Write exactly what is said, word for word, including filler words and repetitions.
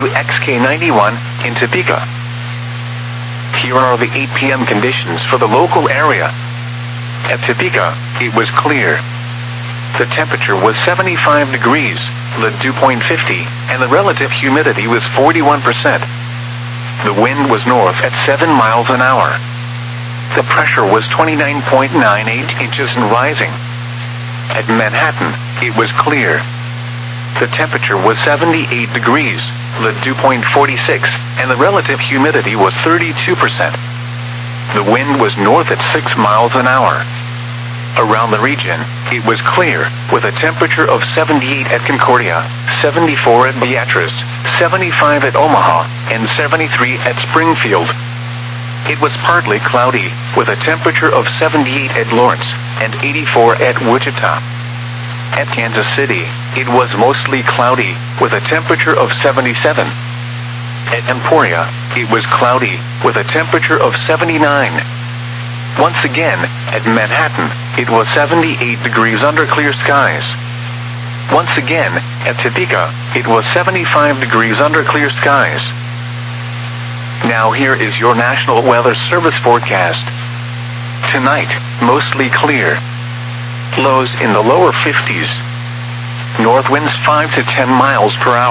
X K ninety-one in Topeka. Here are the eight p m conditions for the local area. At Topeka, it was clear. The temperature was seventy-five degrees, the dew point fifty, and the relative humidity was forty-one percent. The wind was north at seven miles an hour. The pressure was twenty-nine point nine eight inches and rising. At Manhattan, it was clear. The temperature was seventy-eight degrees, the dew point forty-six, and the relative humidity was thirty-two percent. The wind was north at six miles an hour. Around the region, it was clear, with a temperature of seventy-eight at Concordia, seventy-four at Beatrice, seventy-five at Omaha, and seventy-three at Springfield. It was partly cloudy, with a temperature of seventy-eight at Lawrence, and eighty-four at Wichita. At Kansas City, it was mostly cloudy, with a temperature of seventy-seven. At Emporia, it was cloudy, with a temperature of seventy-nine. Once again, at Manhattan, it was seventy-eight degrees under clear skies. Once again, at Topeka, it was seventy-five degrees under clear skies. Now here is your National Weather Service forecast. Tonight, mostly clear. Lows in the lower fifties. North winds five to ten miles per hour.